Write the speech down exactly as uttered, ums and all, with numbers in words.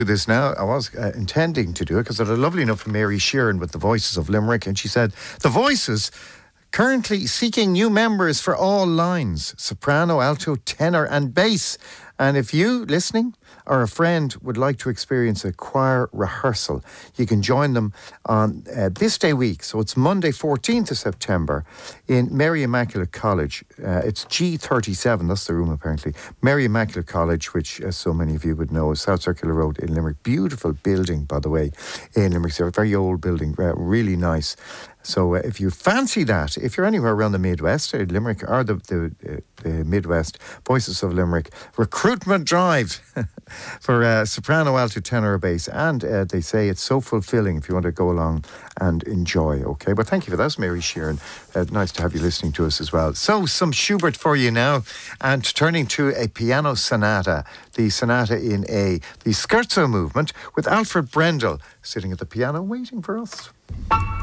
this now. I was uh, intending to do it because I had a lovely note from Mary Sheeran with the Voices of Limerick, and she said, the Voices currently seeking new members for all lines, soprano, alto, tenor and bass. And if you, listening, or a friend would like to experience a choir rehearsal, you can join them on uh, this day week. So it's Monday, fourteenth of September in Mary Immaculate College. Uh, it's G thirty-seven, that's the room apparently. Mary Immaculate College, which as so many of you would know is South Circular Road in Limerick. Beautiful building, by the way, in Limerick. So a very old building, uh, really nice. So uh, if you fancy that, if you're anywhere around the Midwest, or Limerick, or the, the, uh, the Midwest, Voices of Limerick, recruitment drive for uh, soprano, alto, tenor, or bass. And uh, they say it's so fulfilling if you want to go along and enjoy, okay? But thank you for that, Mary Sheeran. Uh, nice to have you listening to us as well. So, some Schubert for you now. And turning to a piano sonata, the sonata in A, the Scherzo movement, with Alfred Brendel sitting at the piano waiting for us.